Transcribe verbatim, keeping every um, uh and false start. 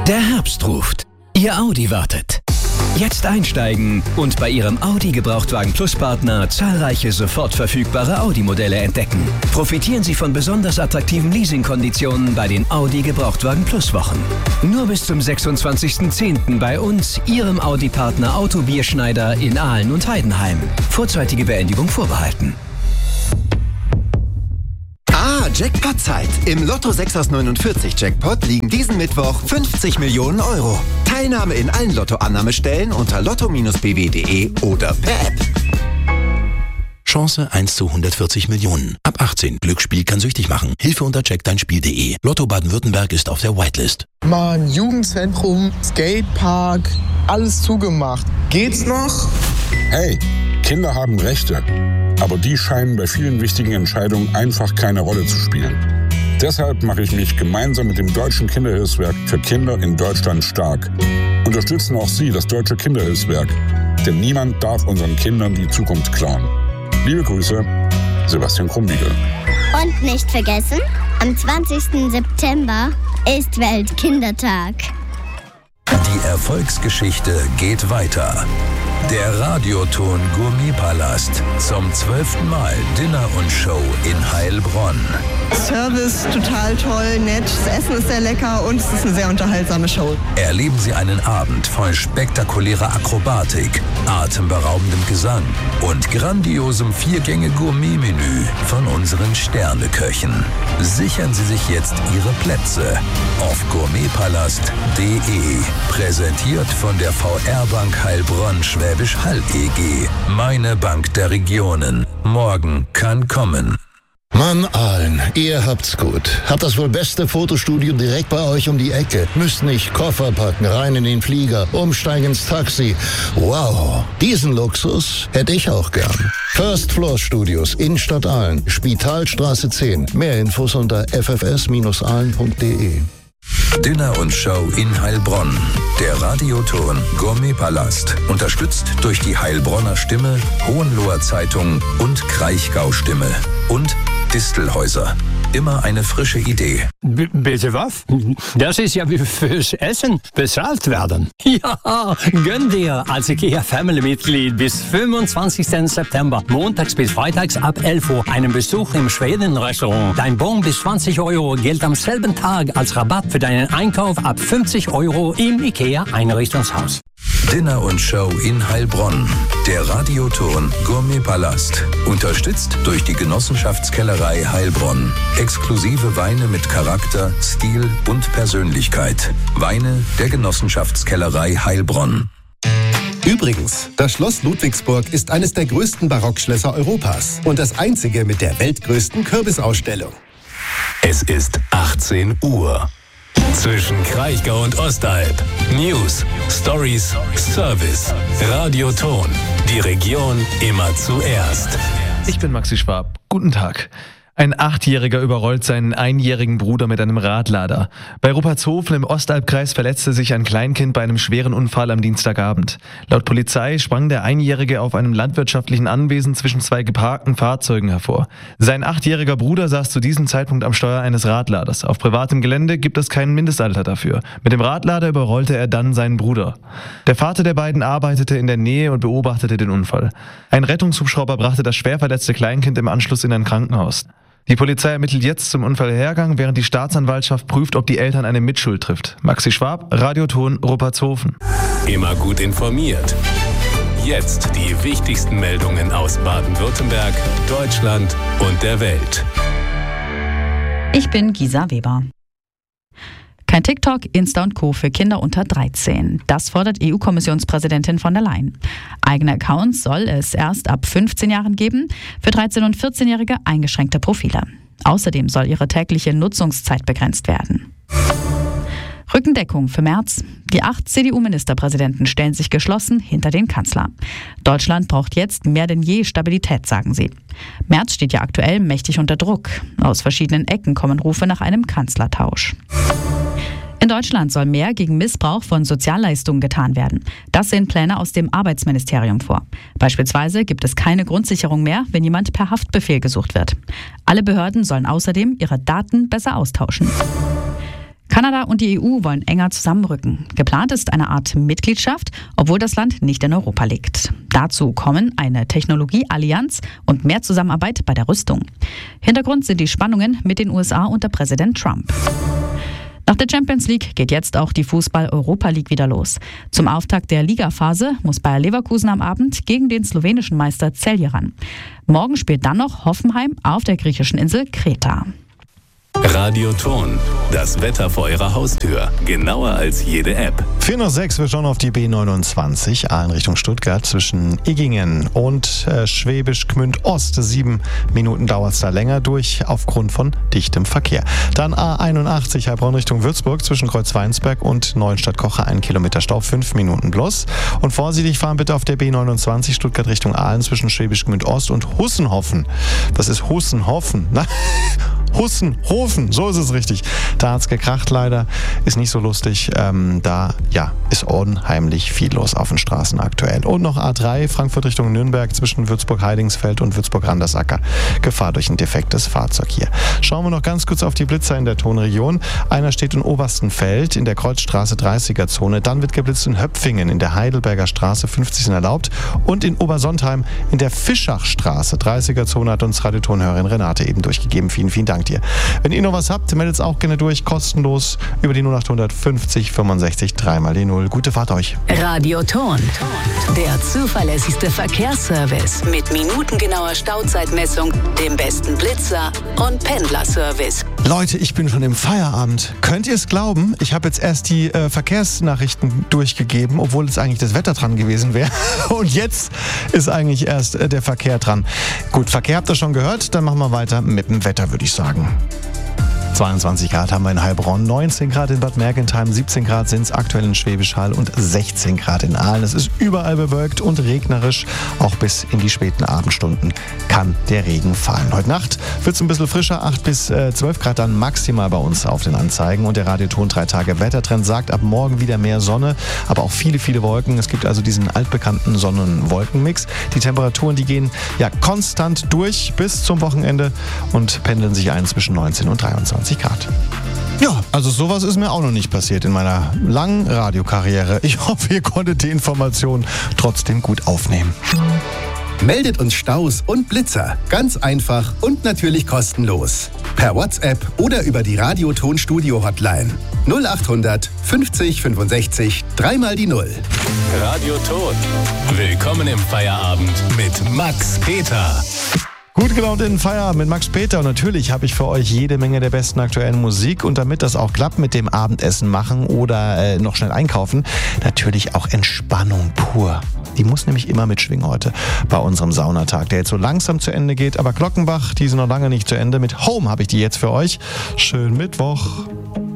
Der Herbst ruft. Ihr Audi wartet. Jetzt einsteigen und bei Ihrem Audi Gebrauchtwagen Plus Partner zahlreiche sofort verfügbare Audi-Modelle entdecken. Profitieren Sie von besonders attraktiven Leasingkonditionen bei den Audi Gebrauchtwagen Plus Wochen. Nur bis zum sechsundzwanzigsten zehnten bei uns, Ihrem Audi-Partner Auto Bierschneider in Aalen und Heidenheim. Vorzeitige Beendigung vorbehalten. Ah, Jackpot-Zeit. Im Lotto sechs aus neunundvierzig Jackpot liegen diesen Mittwoch fünfzig Millionen Euro. Teilnahme in allen Lotto-Annahmestellen unter lotto Bindestrich b w punkt d e oder per App. Chance eins zu hundertvierzig Millionen. Ab achtzehn. Glücksspiel kann süchtig machen. Hilfe unter check dein Spiel punkt d e. Lotto Baden-Württemberg ist auf der Whitelist. Mann, Jugendzentrum, Skatepark, alles zugemacht. Geht's noch? Hey, Kinder haben Rechte. Aber die scheinen bei vielen wichtigen Entscheidungen einfach keine Rolle zu spielen. Deshalb mache ich mich gemeinsam mit dem Deutschen Kinderhilfswerk für Kinder in Deutschland stark. Unterstützen auch Sie das Deutsche Kinderhilfswerk, denn niemand darf unseren Kindern die Zukunft klauen. Liebe Grüße, Sebastian Krumbiegel. Und nicht vergessen, am zwanzigsten September ist Weltkindertag. Die Erfolgsgeschichte geht weiter. Der Radioton Gourmetpalast zum zwölften Mal Dinner und Show in Heilbronn. Service total toll, nett, das Essen ist sehr lecker und es ist eine sehr unterhaltsame Show. Erleben Sie einen Abend voll spektakulärer Akrobatik, atemberaubendem Gesang und grandiosem Vier-Gänge-Gourmet-Menü von unseren Sterneköchen. Sichern Sie sich jetzt Ihre Plätze auf gourmetpalast punkt d e. Präsentiert von der V R-Bank Heilbronn Schwäbisch Hall E G. Meine Bank der Regionen. Morgen kann kommen. Mann, Aalen, ihr habt's gut. Habt das wohl beste Fotostudio direkt bei euch um die Ecke. Müsst nicht Koffer packen, rein in den Flieger, umsteigen ins Taxi. Wow, diesen Luxus hätte ich auch gern. First Floor Studios, Innenstadt Aalen, Spitalstraße zehn. Mehr Infos unter f f s Bindestrich aalen punkt d e. Dinner und Show in Heilbronn. Der Radioton Gourmetpalast. Unterstützt durch die Heilbronner Stimme, Hohenloher Zeitung und Kraichgau Stimme. Und Distelhäuser. Immer eine frische Idee. B- bitte was? Das ist ja wie fürs Essen bezahlt werden. Ja, gönn dir als IKEA Family-Mitglied bis fünfundzwanzigsten September, montags bis freitags ab elf Uhr, einen Besuch im Schweden-Restaurant. Dein Bon bis zwanzig Euro gilt am selben Tag als Rabatt für deinen Einkauf ab fünfzig Euro im IKEA Einrichtungshaus. Dinner und Show in Heilbronn. Der Radioton Gourmetpalast. Unterstützt durch die Genossenschaftskellerei Heilbronn. Exklusive Weine mit Charakter, Stil und Persönlichkeit. Weine der Genossenschaftskellerei Heilbronn. Übrigens, das Schloss Ludwigsburg ist eines der größten Barockschlösser Europas und das einzige mit der weltgrößten Kürbisausstellung. Es ist achtzehn Uhr. Zwischen Kraichgau und Ostalb. News, Stories, Service. Radioton. Die Region immer zuerst. Ich bin Maxi Schwab. Guten Tag. Ein Achtjähriger überrollt seinen einjährigen Bruder mit einem Radlader. Bei Ruppertshofen im Ostalbkreis verletzte sich ein Kleinkind bei einem schweren Unfall am Dienstagabend. Laut Polizei sprang der Einjährige auf einem landwirtschaftlichen Anwesen zwischen zwei geparkten Fahrzeugen hervor. Sein achtjähriger Bruder saß zu diesem Zeitpunkt am Steuer eines Radladers. Auf privatem Gelände gibt es kein Mindestalter dafür. Mit dem Radlader überrollte er dann seinen Bruder. Der Vater der beiden arbeitete in der Nähe und beobachtete den Unfall. Ein Rettungshubschrauber brachte das schwer verletzte Kleinkind im Anschluss in ein Krankenhaus. Die Polizei ermittelt jetzt zum Unfallhergang, während die Staatsanwaltschaft prüft, ob die Eltern eine Mitschuld trifft. Maxi Schwab, Radioton, Ruppertshofen. Immer gut informiert. Jetzt die wichtigsten Meldungen aus Baden-Württemberg, Deutschland und der Welt. Ich bin Gisa Weber. Kein TikTok, Insta und Co. für Kinder unter dreizehn. Das fordert E U-Kommissionspräsidentin von der Leyen. Eigene Accounts soll es erst ab fünfzehn Jahren geben, für dreizehn- und vierzehnjährige eingeschränkte Profile. Außerdem soll ihre tägliche Nutzungszeit begrenzt werden. Rückendeckung für Merz. Die acht C D U-Ministerpräsidenten stellen sich geschlossen hinter den Kanzler. Deutschland braucht jetzt mehr denn je Stabilität, sagen sie. Merz steht ja aktuell mächtig unter Druck. Aus verschiedenen Ecken kommen Rufe nach einem Kanzlertausch. In Deutschland soll mehr gegen Missbrauch von Sozialleistungen getan werden. Das sehen Pläne aus dem Arbeitsministerium vor. Beispielsweise gibt es keine Grundsicherung mehr, wenn jemand per Haftbefehl gesucht wird. Alle Behörden sollen außerdem ihre Daten besser austauschen. Kanada und die E U wollen enger zusammenrücken. Geplant ist eine Art Mitgliedschaft, obwohl das Land nicht in Europa liegt. Dazu kommen eine Technologieallianz und mehr Zusammenarbeit bei der Rüstung. Hintergrund sind die Spannungen mit den U S A unter Präsident Trump. Nach der Champions League geht jetzt auch die Fußball-Europa League wieder los. Zum Auftakt der Ligaphase muss Bayer Leverkusen am Abend gegen den slowenischen Meister Celje ran. Morgen spielt dann noch Hoffenheim auf der griechischen Insel Kreta. Radioton, das Wetter vor Ihrer Haustür. Genauer als jede App. vier nach sechs, wir schauen auf die B neunundzwanzig, A in Richtung Stuttgart, zwischen Iggingen und äh, Schwäbisch Gmünd Ost. Sieben Minuten dauert es da länger durch, aufgrund von dichtem Verkehr. Dann A einundachtzig, Heilbronn Richtung Würzburg, zwischen Kreuzweinsberg und Neuenstadt-Kocher, ein Kilometer Stau, fünf Minuten plus. Und vorsichtig fahren bitte auf der B neunundzwanzig, Stuttgart Richtung Aalen, zwischen Schwäbisch Gmünd Ost und Hussenhofen. Das ist Hussenhofen, ne? Hussenhofen, so ist es richtig. Da hat es gekracht leider, ist nicht so lustig. Ähm, da ja, ist unheimlich viel los auf den Straßen aktuell. Und noch A drei, Frankfurt Richtung Nürnberg, zwischen Würzburg-Heidingsfeld und Würzburg-Randersacker. Gefahr durch ein defektes Fahrzeug hier. Schauen wir noch ganz kurz auf die Blitzer in der Tonregion. Einer steht in Oberstenfeld in der Kreuzstraße dreißiger Zone. Dann wird geblitzt in Höpfingen in der Heidelberger Straße, fünfzig sind erlaubt. Und in Obersontheim in der Fischachstraße, dreißiger Zone, hat uns Radiotonhörerin Renate eben durchgegeben. Vielen, vielen Dank dir. Wenn ihr noch was habt, meldet es auch gerne durch, kostenlos über die null acht fünfzig fünfundsechzig drei mal die null. Gute Fahrt euch. Radioton, der zuverlässigste Verkehrsservice mit minutengenauer Stauzeitmessung, dem besten Blitzer und Pendlerservice. Leute, ich bin schon im Feierabend. Könnt ihr es glauben? Ich habe jetzt erst die äh, Verkehrsnachrichten durchgegeben, obwohl jetzt eigentlich das Wetter dran gewesen wäre. Und jetzt ist eigentlich erst äh, der Verkehr dran. Gut, Verkehr habt ihr schon gehört, dann machen wir weiter mit dem Wetter, würde ich sagen. zweiundzwanzig Grad haben wir in Heilbronn, neunzehn Grad in Bad Mergentheim, siebzehn Grad sind es aktuell in Schwäbisch Hall und sechzehn Grad in Aalen. Es ist überall bewölkt und regnerisch. Auch bis in die späten Abendstunden kann der Regen fallen. Heute Nacht wird es ein bisschen frischer, acht bis zwölf Grad dann maximal bei uns auf den Anzeigen. Und der Radioton drei Tage Wettertrend sagt, ab morgen wieder mehr Sonne, aber auch viele, viele Wolken. Es gibt also diesen altbekannten Sonnen-Wolken-Mix. Die Temperaturen, die gehen ja konstant durch bis zum Wochenende und pendeln sich ein zwischen neunzehn und dreiundzwanzig Grad. Ja, also sowas ist mir auch noch nicht passiert in meiner langen Radiokarriere. Ich hoffe, ihr konntet die Informationen trotzdem gut aufnehmen. Meldet uns Staus und Blitzer. Ganz einfach und natürlich kostenlos. Per WhatsApp oder über die Radioton-Studio-Hotline. null acht hundert fünfzig fünfundsechzig drei mal die null. Radioton. Willkommen im Feierabend mit Max Peter. Gut gelaunt in den Feierabend mit Max Peter und natürlich habe ich für euch jede Menge der besten aktuellen Musik und damit das auch klappt mit dem Abendessen machen oder äh, noch schnell einkaufen, natürlich auch Entspannung pur. Die muss nämlich immer mitschwingen heute bei unserem Saunatag, der jetzt so langsam zu Ende geht, aber Glockenbach, die sind noch lange nicht zu Ende. Mit Home habe ich die jetzt für euch. Schönen Mittwoch.